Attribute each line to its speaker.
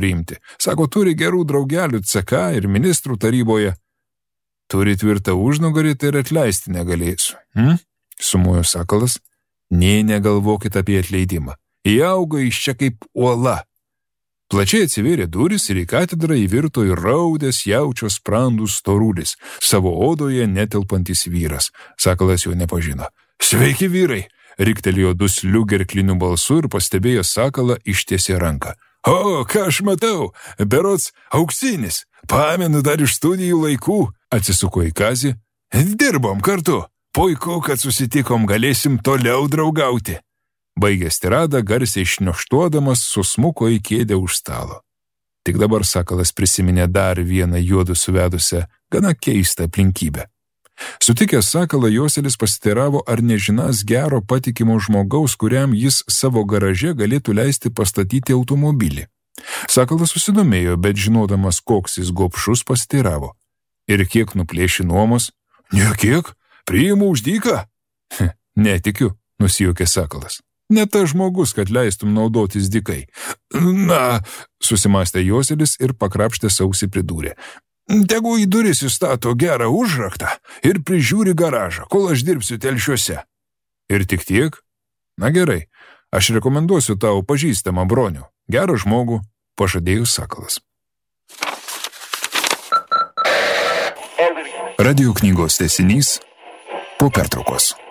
Speaker 1: priimti. Sako, turi gerų draugelių CK ir ministrų taryboje. Turi tvirtą užnugarį, tai ir atleisti negalėsiu. Sumuojo Sakalas. Nė negalvokit apie atleidimą. Įaugo iš čia kaip uola. Plačiai atsivėrė duris ir į katedrą įvirto į raudės jaučio sprandų storulis, savo odoje netelpantis vyras. Sakalas jo nepažino. Sveiki vyrai! Riktelėjo dusliu gerkliniu balsu ir pastebėjo Sakalą ištiesė ranką. O, ką aš matau, berods auksinis, pamenu dar iš studijų laikų, atsisuko į Kazį. Dirbom kartu, puiku, kad susitikom, galėsim toliau draugauti. Baigęs tiradą, garsiai šniokštuodamas, susmuko į kėdę už stalo. Tik dabar Sakalas prisiminė dar vieną juodu suvedusią, gana keistą aplinkybę. Sutikęs Sakalą, Joselis pasiteiravo, ar nežinas gero patikimo žmogaus, kuriam jis savo garaže galėtų leisti pastatyti automobilį. Sakalas susidomėjo, bet žinodamas, koks jis gobšus, pasiteiravo. Ir kiek nuplėši nuomos? Nekiek, priimu už dyką. Netikiu, nusijuokė Sakalas. Ne tas žmogus, kad leistum naudotis dykai. Na, susimastė Joselis ir pakrapštė ausį pridūrė. Tegu į duris įstato gerą užraktą ir prižiūri garažą, kol aš dirbsiu telšiuose. Ir tik tiek? Na gerai, aš rekomenduosiu tau pažįstamą bronių. Gerą žmogų, pažadėjo Sakalas. Radio knygos tęsinys po pertraukos.